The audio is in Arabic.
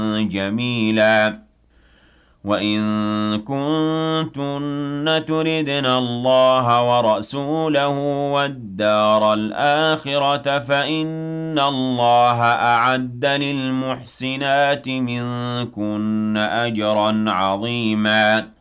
جميلا وإن كنتن تردن الله ورسوله والدار الآخرة فإن الله أعد للمحسنات منكن أجرا عظيما